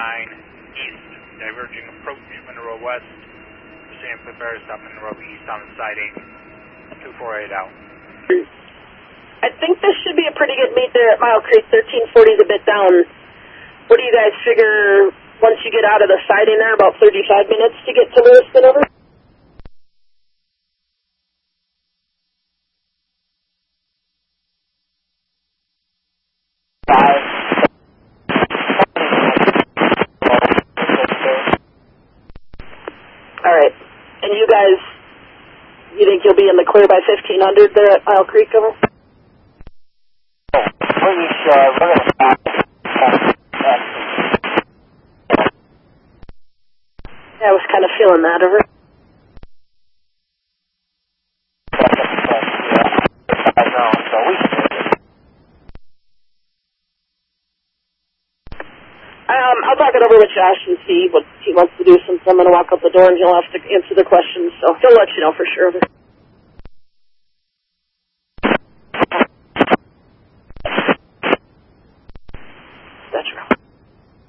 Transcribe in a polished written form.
east, diverging approach Monroe West. Stand prepare to stop Monroe East on the siding. 248 out. I think this should be a pretty good meet there at Mile Creek. 1340 is a bit down. What do you guys figure once you get out of the siding there? About 35 minutes to get to Lewiston, over? Alright. And you guys, you think you'll be in the clear by 1500 there at Mile Creek, over? Pretty sure. We're going to stop. Yeah, I was kind of feeling that, over. I'll talk it over with Josh and see what he wants to do, since I'm going to walk out the door and he'll have to answer the questions, so he'll let you know for sure.